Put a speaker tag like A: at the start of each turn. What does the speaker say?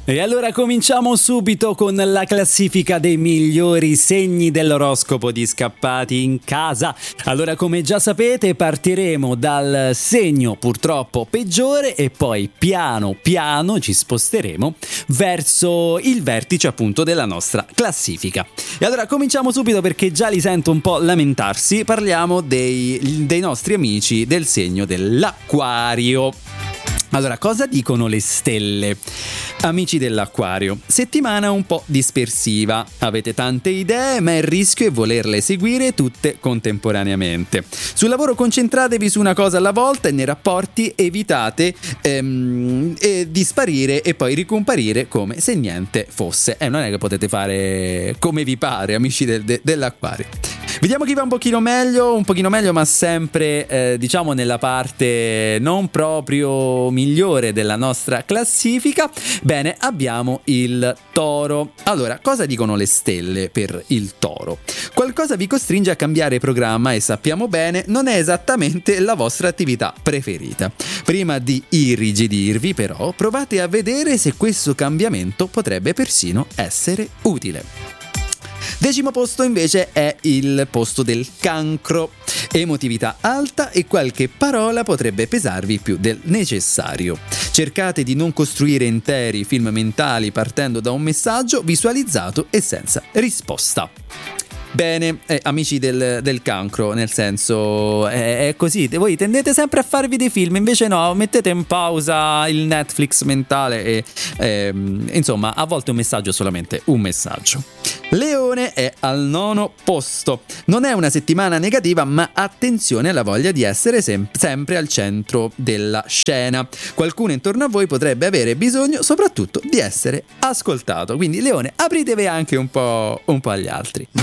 A: E allora cominciamo subito con la classifica dei migliori segni dell'oroscopo di Scappati in Casa. Allora, come già sapete, partiremo dal segno purtroppo peggiore e poi piano piano ci sposteremo verso il vertice appunto della nostra classifica. E allora cominciamo subito perché già li sento un po' lamentarsi. Parliamo dei nostri amici del segno dell'Acquario. Allora, cosa dicono le stelle? Amici dell'Acquario, settimana un po' dispersiva, avete tante idee ma il rischio è volerle seguire tutte contemporaneamente. Sul lavoro concentratevi su una cosa alla volta e nei rapporti evitate di sparire e poi ricomparire come se niente fosse. Non è che potete fare come vi pare, amici dell'Acquario. Vediamo chi va un pochino meglio, ma sempre diciamo nella parte non proprio migliore della nostra classifica. Bene, abbiamo il Toro. Allora, cosa dicono le stelle per il Toro? Qualcosa vi costringe a cambiare programma e sappiamo bene, non è esattamente la vostra attività preferita. Prima di irrigidirvi, però, provate a vedere se questo cambiamento potrebbe persino essere utile. 10° posto invece è il posto del Cancro. Emotività alta e qualche parola potrebbe pesarvi più del necessario. Cercate di non costruire interi film mentali partendo da un messaggio visualizzato e senza risposta. Bene, amici del Cancro, nel senso è così, voi tendete sempre a farvi dei film, invece no, mettete in pausa il Netflix mentale e insomma a volte un messaggio è solamente un messaggio. Leone è al 9° posto. Non è una settimana negativa, ma attenzione alla voglia di essere sempre al centro della scena. Qualcuno intorno a voi potrebbe avere bisogno soprattutto di essere ascoltato, quindi Leone, apritevi anche un po' agli altri.